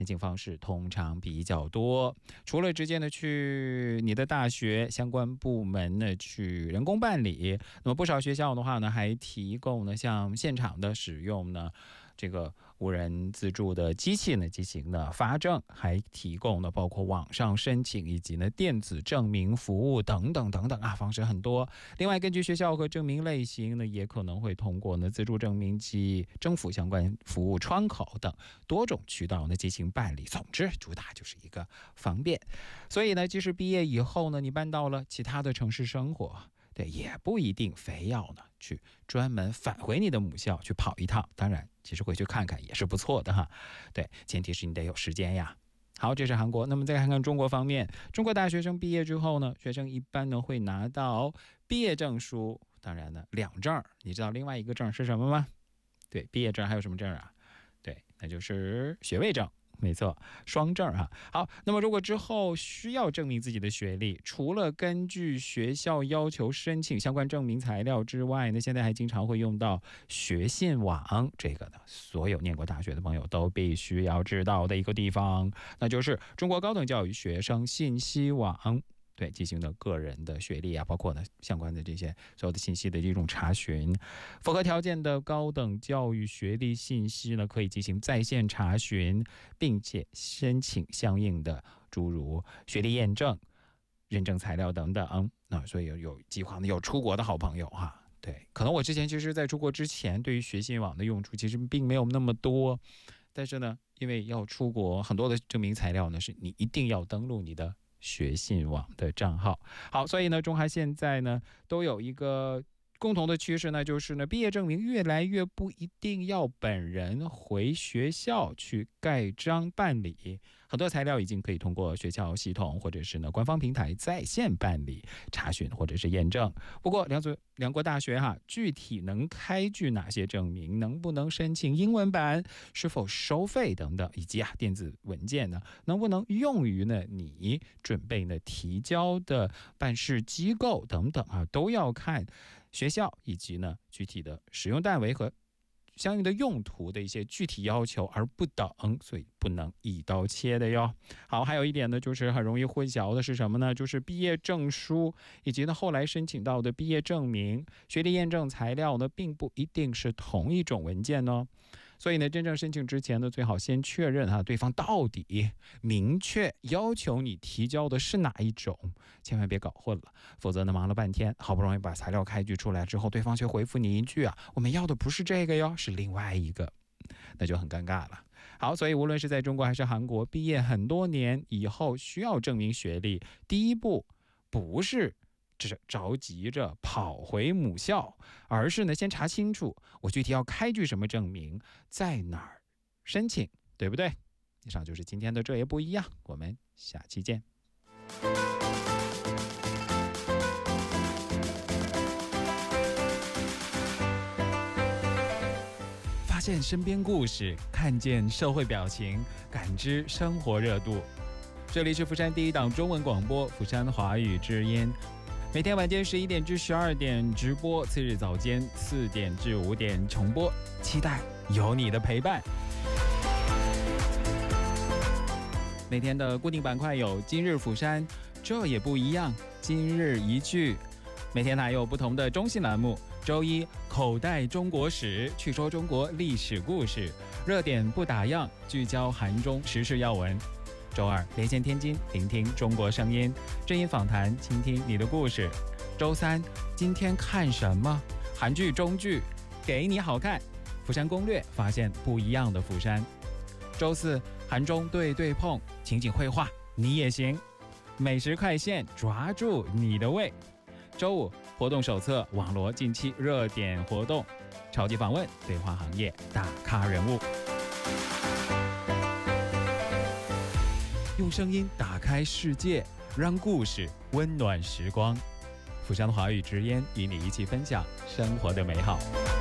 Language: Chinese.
申请方式通常比较多，除了直接呢去你的大学相关部门呢去人工办理，那么不少学校的话呢还提供呢像现场的使用呢这个无人自助的机器呢进行的发证，还提供呢包括网上申请以及呢电子证明服务等等等等啊，方式很多。另外根据学校和证明类型呢，也可能会通过呢自助证明及政府相关服务窗口等多种渠道呢进行办理。总之主打就是一个方便。所以呢即使毕业以后呢你搬到了其他的城市生活，对，也不一定非要呢去专门返回你的母校去跑一趟，当然其实回去看看也是不错的哈。对，前提是你得有时间呀。好，这是韩国。那么再看看中国方面，中国大学生毕业之后呢，学生一般呢会拿到毕业证书，当然呢2证，你知道另外一个证是什么吗？对，毕业证还有什么证啊？对，那就是学位证。没错，双证哈。好，那么如果之后需要证明自己的学历，除了根据学校要求申请相关证明材料之外呢，现在还经常会用到学信网，这个呢，所有念过大学的朋友都必须要知道的一个地方，那就是中国高等教育学生信息网。对，进行的个人的学历啊，包括呢相关的这些所有的信息的这种查询，符合条件的高等教育学历信息呢，可以进行在线查询，并且申请相应的诸如学历验证、认证材料等等。那所以有计划呢有出国的好朋友哈，对，可能我之前其实在出国之前，对于学信网的用处其实并没有那么多，但是呢，因为要出国，很多的证明材料呢是你一定要登录你的学信网的账号。好，所以呢中韩现在呢都有一个共同的趋势呢，就是呢毕业证明越来越不一定要本人回学校去盖章办理，很多材料已经可以通过学校系统或者是呢官方平台在线办理查询或者是验证。不过两国大学哈，具体能开具哪些证明，能不能申请英文版，是否收费等等，以及电子文件呢能不能用于呢你准备呢提交的办事机构等等啊，都要看学校以及呢具体的使用范围和相应的用途的一些具体要求而不等，所以不能一刀切的哟。好，还有一点呢，就是很容易混淆的是什么呢？就是毕业证书以及呢后来申请到的毕业证明、学历验证材料呢，并不一定是同一种文件哦。所以呢，真正申请之前呢，最好先确认对方到底明确要求你提交的是哪一种，千万别搞混了，否则呢忙了半天，好不容易把材料开具出来之后，对方却回复你一句我们要的不是这个哟，是另外一个，那就很尴尬了。好，所以无论是在中国还是韩国，毕业很多年以后需要证明学历，第一步不是着急着跑回母校，而是呢先查清楚我具体要开具什么证明，在哪儿申请，对不对？以上就是今天的这也不一样，我们下期见。发现身边故事，看见社会表情，感知生活热度。这里是釜山第一档中文广播釜山华语之音，每天晚间11点至12点直播，次日早间4点至5点重播，期待有你的陪伴。每天的固定板块有今日釜山，这也不一样，今日一句。每天还有不同的中性栏目，周一口袋中国史，去说中国历史故事，热点不打烊，聚焦韩中时事要闻。周二连线天津，聆听中国声音，正音访谈，倾听你的故事。周三今天看什么？韩剧中剧给你好看，釜山攻略，发现不一样的釜山。周四韩中对对碰，情景绘画你也行，美食快线，抓住你的胃。周五活动手册，网罗近期热点活动，超级访问，对话行业大咖人物，用声音打开世界，让故事温暖时光。釜山华语之音与你一起分享生活的美好。